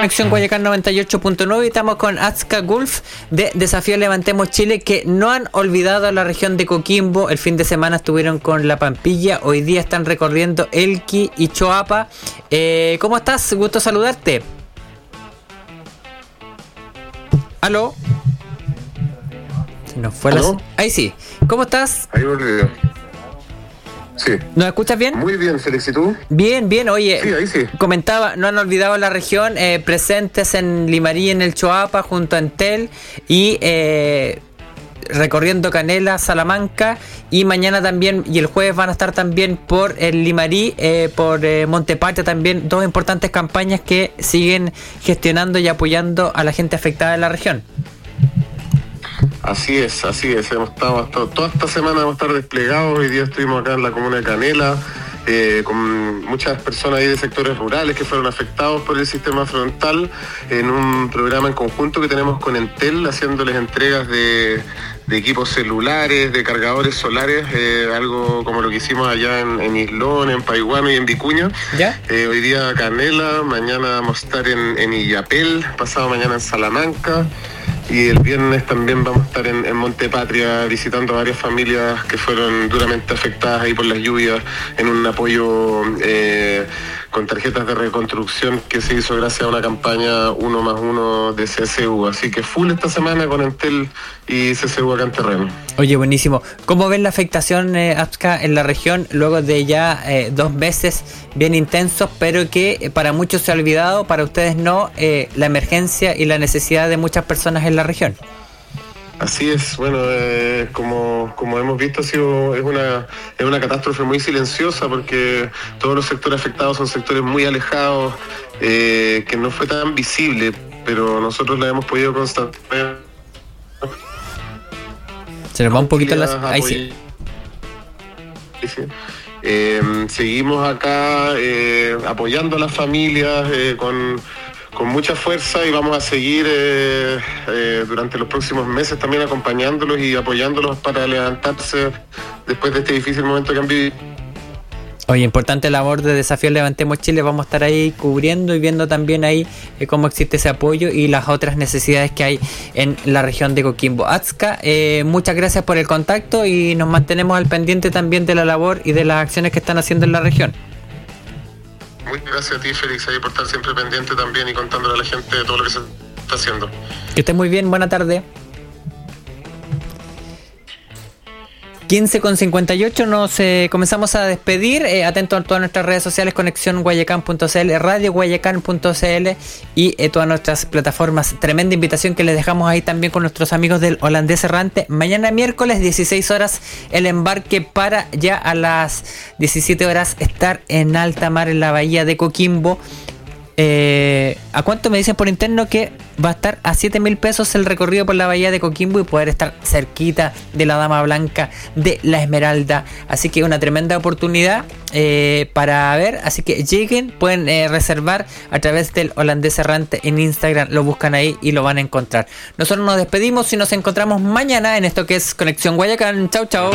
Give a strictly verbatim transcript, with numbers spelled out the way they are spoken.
Conexión Guayacán noventa y ocho punto nueve y estamos con Azka Gulf de Desafío Levantemos Chile, que no han olvidado a la región de Coquimbo. El fin de semana estuvieron con La Pampilla, hoy día están recorriendo Elqui y Choapa. Eh, ¿Cómo estás? Gusto saludarte. ¿Aló? Se nos fue la... Ahí sí. ¿Cómo estás? Ahí volví. Sí. ¿Nos escuchas bien? Muy bien, Félix, ¿y tú? Bien, bien. Oye, sí, ahí sí. Comentaba, no han olvidado la región, eh, presentes en Limarí, en el Choapa, junto a Entel, y eh, recorriendo Canela, Salamanca, y mañana también, y el jueves van a estar también por el Limarí, eh, por eh, Montepatria también, dos importantes campañas que siguen gestionando y apoyando a la gente afectada de la región. Así es, así es, hemos estado, estado toda esta semana vamos a estar desplegados. Hoy día estuvimos acá en la comuna de Canela, eh, con muchas personas ahí de sectores rurales que fueron afectados por el sistema frontal, en un programa en conjunto que tenemos con Entel, haciéndoles entregas de, de equipos celulares, de cargadores solares, eh, algo como lo que hicimos allá en, en Islón, en Paiguano y en Vicuña. ¿Ya? Eh, hoy día Canela, mañana vamos a estar en, en Illapel, pasado mañana en Salamanca. Y el viernes también vamos a estar en, en Montepatria visitando a varias familias que fueron duramente afectadas ahí por las lluvias, en un apoyo eh, con tarjetas de reconstrucción que se hizo gracias a una campaña uno más uno de C S U. Así que full esta semana con Entel y C S U acá en terreno. Oye, buenísimo. ¿Cómo ven la afectación, eh, Azka, en la región luego de ya eh, dos meses bien intensos, pero que eh, para muchos se ha olvidado, para ustedes no, eh, la emergencia y la necesidad de muchas personas en la región? Así es, bueno, eh, como, como hemos visto, ha sido, es una, es una catástrofe muy silenciosa, porque todos los sectores afectados son sectores muy alejados, eh, que no fue tan visible, pero nosotros la hemos podido constatar. Se nos va un poquito las... Ahí sí. sí. Eh, seguimos acá eh, apoyando a las familias eh, con... con mucha fuerza, y vamos a seguir eh, eh, durante los próximos meses también acompañándolos y apoyándolos para levantarse después de este difícil momento que han vivido. Oye, importante labor de Desafío Levantemos Chile, vamos a estar ahí cubriendo y viendo también ahí eh, cómo existe ese apoyo y las otras necesidades que hay en la región de Coquimbo. Azka, eh, muchas gracias por el contacto y nos mantenemos al pendiente también de la labor y de las acciones que están haciendo en la región. Muchas gracias a ti, Félix, ahí por estar siempre pendiente también y contándole a la gente de todo lo que se está haciendo. Que estés muy bien, buena tarde. quince con cincuenta y ocho, nos eh, comenzamos a despedir. Eh, atento a todas nuestras redes sociales, conexión guayacán punto c l, radio guayacán punto c l y eh, todas nuestras plataformas. Tremenda invitación que les dejamos ahí también con nuestros amigos del Holandés Errante. Mañana miércoles, dieciséis horas, el embarque para ya a las diecisiete horas estar en alta mar en la bahía de Coquimbo. Eh, ¿A cuánto me dicen por interno que va a estar a siete mil pesos el recorrido por la bahía de Coquimbo y poder estar cerquita de la Dama Blanca, de la Esmeralda? Así que una tremenda oportunidad eh, para ver, así que lleguen, pueden eh, reservar a través del Holandés Errante en Instagram, lo buscan ahí y lo van a encontrar. Nosotros nos despedimos y nos encontramos mañana en esto que es Conexión Guayacán. Chau, chau.